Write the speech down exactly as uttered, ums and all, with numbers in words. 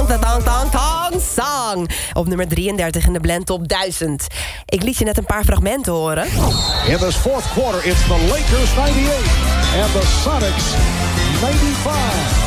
tang, tang, tang, tang, tang, sang. Op nummer drieëndertig in de Blend Top duizend. Ik liet je net een paar fragmenten horen. In this fourth quarter, it's the Lakers ninety-eight and the Sonics ninety-five.